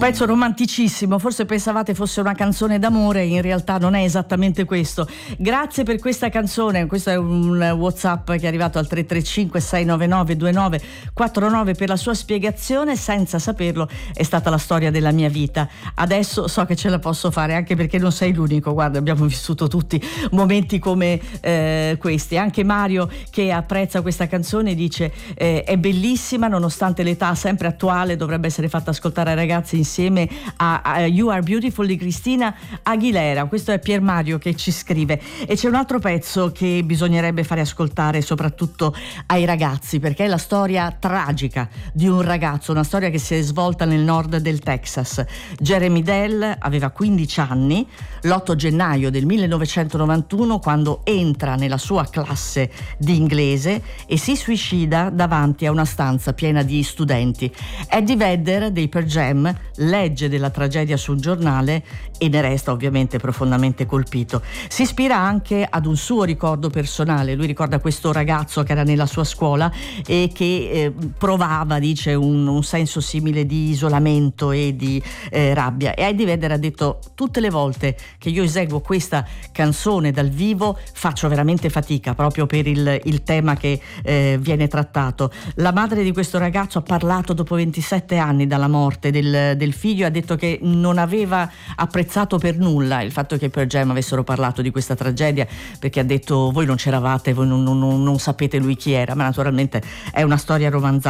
pezzo romanticissimo, forse pensavate fosse una canzone d'amore, in realtà non è esattamente questo. Grazie per questa canzone, questo è un WhatsApp che è arrivato al 335 699 2949 per la sua spiegazione. Senza saperlo è stata la storia della mia vita, adesso so che ce la posso fare, anche perché non sei l'unico, guarda, abbiamo vissuto tutti momenti come questi. Anche Mario, che apprezza questa canzone, dice è bellissima nonostante l'età sempre attuale, dovrebbe essere fatta ascoltare ai ragazzi insieme a You Are Beautiful di Cristina Aguilera. Questo è Pier Mario che ci scrive. E c'è un altro pezzo che bisognerebbe fare ascoltare soprattutto ai ragazzi, perché è la storia tragica di un ragazzo, una storia che si è svolta nel nord del Texas. Jeremy Dell aveva 15 anni l'8 gennaio del 1991, quando entra nella sua classe di inglese e si suicida davanti a una stanza piena di studenti. Eddie Vedder dei Pearl Jam legge della tragedia su un giornale e ne resta ovviamente profondamente colpito. Si ispira anche ad un suo ricordo personale. Lui ricorda questo ragazzo che era nella sua scuola e che provava, dice, un senso simile di isolamento e di rabbia. E Eddie Vedder ha detto: tutte le volte che io eseguo questa canzone dal vivo faccio veramente fatica, proprio per il tema che viene trattato. La madre di questo ragazzo ha parlato dopo 27 anni dalla morte del figlio, ha detto che non aveva apprezzato per nulla il fatto che i Pearl Jam avessero parlato di questa tragedia, perché ha detto: voi non c'eravate, voi non sapete lui chi era. Ma naturalmente è una storia romanzata.